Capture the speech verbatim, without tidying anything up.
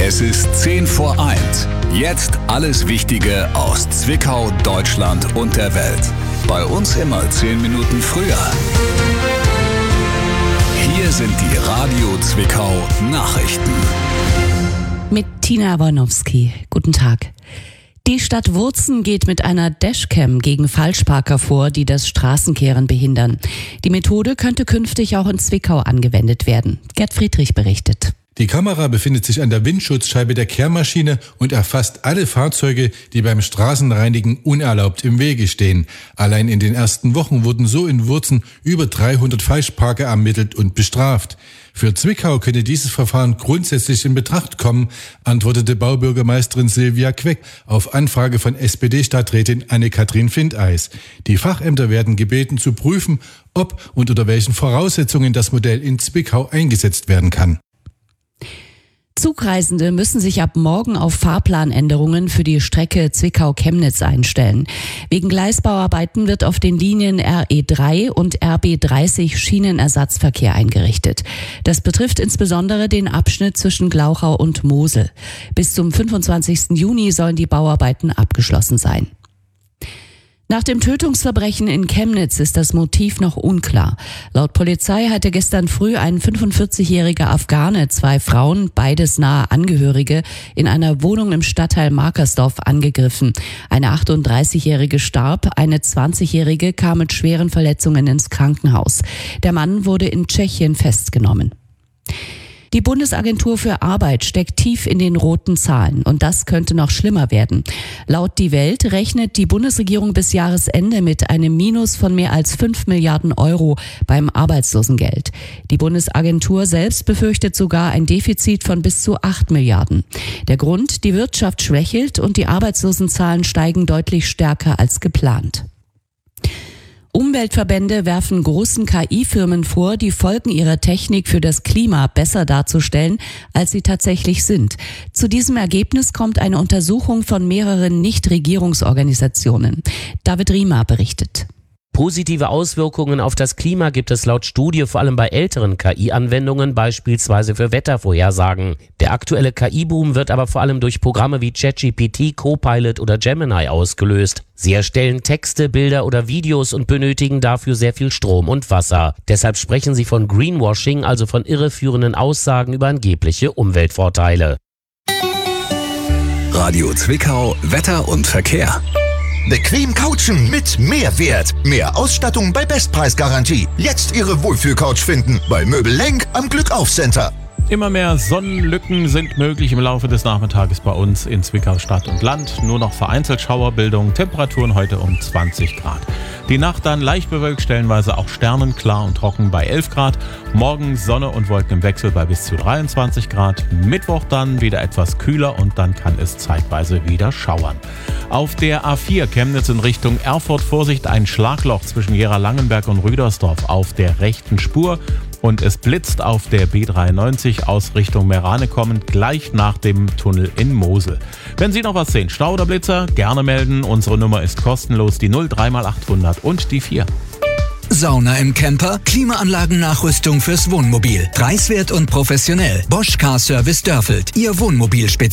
Es ist zehn vor eins. Jetzt alles Wichtige aus Zwickau, Deutschland und der Welt. Bei uns immer zehn Minuten früher. Hier sind die Radio Zwickau Nachrichten. Mit Tina Bornowski. Guten Tag. Die Stadt Wurzen geht mit einer Dashcam gegen Falschparker vor, die das Straßenkehren behindern. Die Methode könnte künftig auch in Zwickau angewendet werden. Gerd Friedrich berichtet. Die Kamera befindet sich an der Windschutzscheibe der Kehrmaschine und erfasst alle Fahrzeuge, die beim Straßenreinigen unerlaubt im Wege stehen. Allein in den ersten Wochen wurden so in Wurzen über dreihundert Falschparker ermittelt und bestraft. Für Zwickau könne dieses Verfahren grundsätzlich in Betracht kommen, antwortete Baubürgermeisterin Silvia Queck auf Anfrage von S P D-Stadträtin Anne-Kathrin Findeis. Die Fachämter werden gebeten zu prüfen, ob und unter welchen Voraussetzungen das Modell in Zwickau eingesetzt werden kann. Zugreisende müssen sich ab morgen auf Fahrplanänderungen für die Strecke Zwickau-Chemnitz einstellen. Wegen Gleisbauarbeiten wird auf den Linien R E drei und R B dreißig Schienenersatzverkehr eingerichtet. Das betrifft insbesondere den Abschnitt zwischen Glauchau und Mosel. Bis zum fünfundzwanzigsten Juni sollen die Bauarbeiten abgeschlossen sein. Nach dem Tötungsverbrechen in Chemnitz ist das Motiv noch unklar. Laut Polizei hatte gestern früh ein fünfundvierzigjähriger Afghane zwei Frauen, beides nahe Angehörige, in einer Wohnung im Stadtteil Markersdorf angegriffen. Eine achtunddreißigjährige starb, eine zwanzigjährige kam mit schweren Verletzungen ins Krankenhaus. Der Mann wurde in Tschechien festgenommen. Die Bundesagentur für Arbeit steckt tief in den roten Zahlen und das könnte noch schlimmer werden. Laut Die Welt rechnet die Bundesregierung bis Jahresende mit einem Minus von mehr als fünf Milliarden Euro beim Arbeitslosengeld. Die Bundesagentur selbst befürchtet sogar ein Defizit von bis zu acht Milliarden. Der Grund: die Wirtschaft schwächelt und die Arbeitslosenzahlen steigen deutlich stärker als geplant. Umweltverbände werfen großen K I-Firmen vor, die Folgen ihrer Technik für das Klima besser darzustellen, als sie tatsächlich sind. Zu diesem Ergebnis kommt eine Untersuchung von mehreren Nichtregierungsorganisationen. David Riemer berichtet. Positive Auswirkungen auf das Klima gibt es laut Studie vor allem bei älteren K I-Anwendungen, beispielsweise für Wettervorhersagen. Der aktuelle K I-Boom wird aber vor allem durch Programme wie ChatGPT, Copilot oder Gemini ausgelöst. Sie erstellen Texte, Bilder oder Videos und benötigen dafür sehr viel Strom und Wasser. Deshalb sprechen sie von Greenwashing, also von irreführenden Aussagen über angebliche Umweltvorteile. Radio Zwickau, Wetter und Verkehr. Bequem couchen mit Mehrwert. Mehr Ausstattung bei Bestpreisgarantie. Jetzt Ihre Wohlfühlcouch finden bei Möbel Lenk am Glückauf-Center. Immer mehr Sonnenlücken sind möglich im Laufe des Nachmittages bei uns in Zwickau Stadt und Land. Nur noch vereinzelt Schauerbildung, Temperaturen heute um zwanzig Grad. Die Nacht dann leicht bewölkt, stellenweise auch sternenklar und trocken bei elf Grad. Morgen Sonne und Wolken im Wechsel bei bis zu dreiundzwanzig Grad. Mittwoch dann wieder etwas kühler und dann kann es zeitweise wieder schauern. Auf der A vier Chemnitz in Richtung Erfurt Vorsicht, ein Schlagloch zwischen Gera-Langenberg und Rüdersdorf auf der rechten Spur. Und es blitzt auf der B dreiundneunzig aus Richtung Meerane kommend gleich nach dem Tunnel in Mosel. Wenn Sie noch was sehen, Stau oder Blitzer, gerne melden. Unsere Nummer ist kostenlos, die null drei mal achthundert und die vier. Sauna im Camper, Klimaanlagennachrüstung fürs Wohnmobil. Preiswert und professionell. Bosch Car Service Dörfeld, Ihr Wohnmobilspezialist.